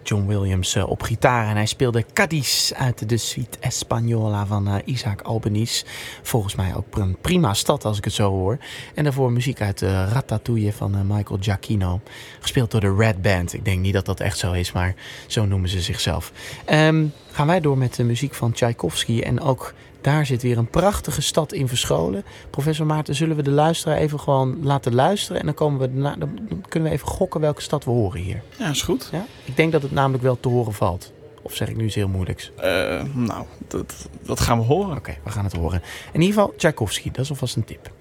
John Williams op gitaar. En hij speelde Cadiz uit de Suite Española van Isaac Albeniz. Volgens mij ook een prima stad als ik het zo hoor. En daarvoor muziek uit Ratatouille van Michael Giacchino. Gespeeld door de Red Band. Ik denk niet dat dat echt zo is, maar zo noemen ze zichzelf. Gaan wij door met de muziek van Tchaikovsky. En ook daar zit weer een prachtige stad in verscholen. Professor Maarten, zullen we de luisteraar even gewoon laten luisteren? En dan kunnen we even gokken welke stad we horen hier. Ja, is goed. Ja? Ik denk dat het namelijk wel te horen valt. Of zeg ik nu iets heel moeilijks? Dat gaan we horen. Oké, we gaan het horen. In ieder geval Tchaikovsky, dat is alvast een tip.